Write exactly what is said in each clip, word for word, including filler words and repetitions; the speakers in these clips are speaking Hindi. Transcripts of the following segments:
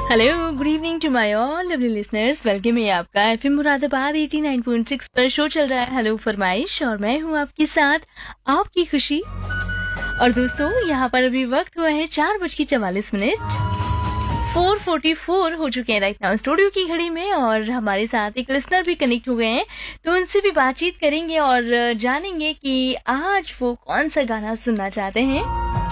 Hello, good evening to my all lovely listeners. Welcome है आपका FM Moradabad eighty nine point six पर शो चल रहा है हेलो फरमाइश और मैं हूं आपके साथ आपकी खुशी। और दोस्तों यहाँ पर अभी वक्त हुआ है चार बज की चवालीस मिनट फोर फोर्टी फोर हो चुके हैं राइट नाउ स्टूडियो की घड़ी में। और हमारे साथ एक लिसनर भी कनेक्ट हो गए हैं, तो उनसे भी बातचीत करेंगे और जानेंगे कि आज वो कौन सा गाना सुनना चाहते हैं।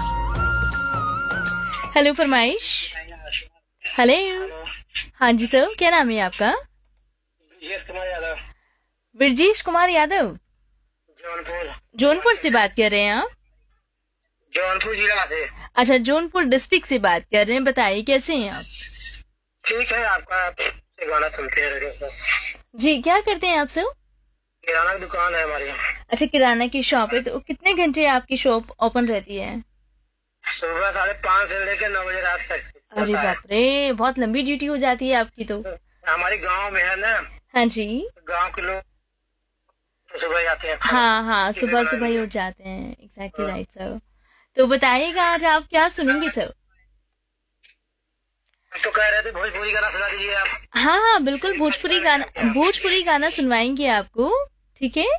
हेलो फरमाइश। हेलो। हाँ जी सर, क्या नाम है आपका? ब्रजेश कुमार यादव। ब्रजेश कुमार यादव, जौनपुर। जौनपुर से बात कर रहे हैं आप? जौनपुर जिला से। अच्छा, जौनपुर डिस्ट्रिक्ट से बात कर रहे हैं। बताइए कैसे हैं आप? ठीक है, आपका से गाना सुनते हैं रेडियो पर। जी, क्या करते हैं आप सर? किराना की दुकान है हमारी। अच्छा, किराना की शॉप है। तो कितने घंटे आपकी शॉप ओपन रहती है? सुबह साढ़े पाँच से लेकर नौ बजे रात तक। अरे बाप रे, बहुत लंबी ड्यूटी हो जाती है आपकी तो। हमारी गांव में है ना। हाँ जी। गांव के लोग तो सुबह जाते हैं। हाँ हाँ, सुबह सुबह ही उठ जाते हैं। Exactly right sir. तो बताइएगा आज आप क्या सुनेंगे सर? तो कह रहे थे भोजपुरी गाना सुना दीजिए आप। हाँ हाँ बिल्कुल, भोजपुरी गाना भोजपुरी गाना सुनवाएंगे आपको, ठीक है?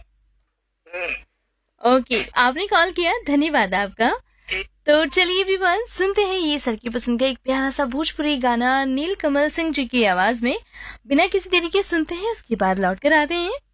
ओके, आपने कॉल किया, धन्यवाद आपका। तो चलिए भी बस सुनते हैं ये सर की पसंद का एक प्यारा सा भोजपुरी गाना नील कमल सिंह जी की आवाज में। बिना किसी देरी के सुनते हैं, उसके बाद लौट कर आते हैं।